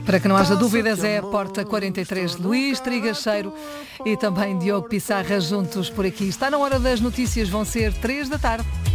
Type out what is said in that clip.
Para que não haja dúvidas, é a Porta 43. Luís Trigacheiro e também Diogo Pissarra juntos por aqui. Está na hora das notícias, vão ser 3 da tarde.